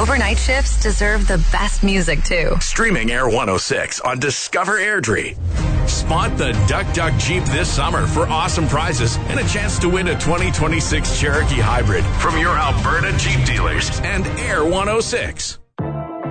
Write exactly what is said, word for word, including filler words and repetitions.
overnight shifts deserve the best music, too. Streaming Air one oh six on Discover Airdrie. Spot the Duck Duck Jeep this summer for awesome prizes and a chance to win a twenty twenty-six Cherokee Hybrid from your Alberta Jeep dealers and Air one oh six.